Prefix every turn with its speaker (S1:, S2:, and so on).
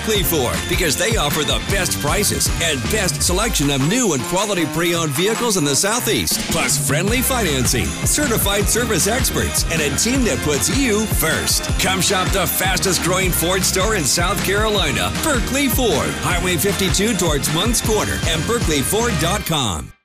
S1: Berkeley Ford because they offer the best prices and best selection of new and quality pre-owned vehicles in the Southeast. Plus friendly financing, certified service experts, and a team that puts you first. Come shop the fastest growing Ford store in South Carolina, Berkeley Ford, Highway 52 towards Moncks Corner, and BerkeleyFord.com.